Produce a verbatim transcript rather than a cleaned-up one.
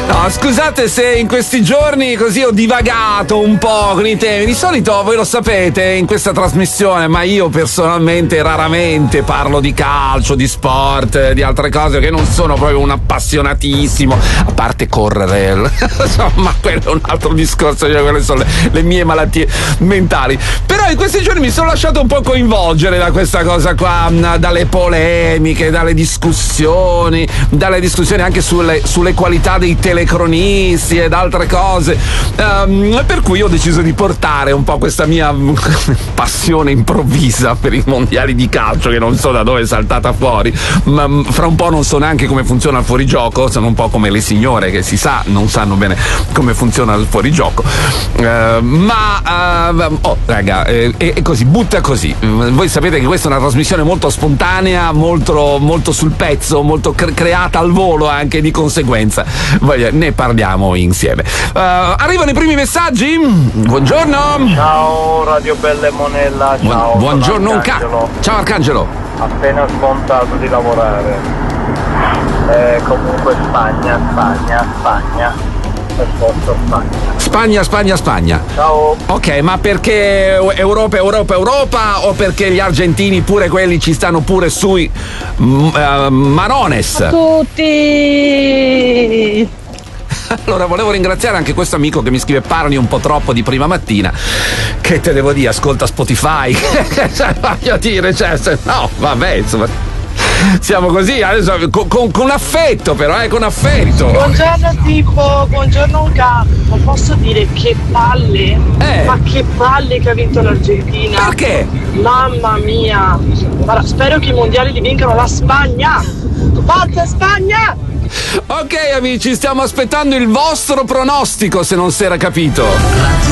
No, scusate se in questi giorni così ho divagato un po' con i temi. Di solito voi lo sapete in questa trasmissione, ma io personalmente raramente parlo di calcio, di sport, di altre cose, che non sono proprio un appassionatissimo, a parte correre. Insomma, quello è un altro discorso, cioè quelle sono le, le mie malattie mentali. Però in questi giorni mi sono lasciato un po' coinvolgere da questa cosa qua, dalle polemiche, dalle discussioni, dalle discussioni anche sulle, sulle qualità dei telecronisti ed altre cose, um, per cui ho deciso di portare un po' questa mia passione improvvisa per i mondiali di calcio, che non so da dove è saltata fuori, ma fra un po' non so neanche come funziona il fuorigioco, sono un po' come le signore che si sa non sanno bene come funziona il fuorigioco, uh, ma uh, oh raga, è, è così, butta così. Voi sapete che questa è una trasmissione molto spontanea, molto, molto sul pezzo, molto cre- creata al volo anche di conseguenza. Voglio, ne parliamo insieme. Uh, arrivano i primi messaggi. Buongiorno. Ciao Radio Bella e Monella. Ciao. Bu- buongiorno un ca- Ciao Arcangelo. Appena smontato di lavorare. Eh, comunque Spagna, Spagna, Spagna. Per forza Spagna. Spagna, Spagna, Spagna. Ciao. Ok, ma perché Europa, Europa, Europa, o perché gli argentini pure quelli ci stanno pure sui uh, Marones? A tutti. Allora, volevo ringraziare anche questo amico che mi scrive: parli un po' troppo di prima mattina. Che te devo dire, ascolta Spotify. Cioè, voglio dire, cioè, se, no, vabbè, insomma. Siamo così, adesso con, con, con affetto, però, eh, con affetto. Buongiorno tipo, buongiorno un capo. Posso dire che palle? Eh. Ma che palle che ha vinto l'Argentina. Perché? Mamma mia. Guarda, spero che i mondiali li vincano la Spagna. Forza Spagna! Ok amici, stiamo aspettando il vostro pronostico, se non si era capito.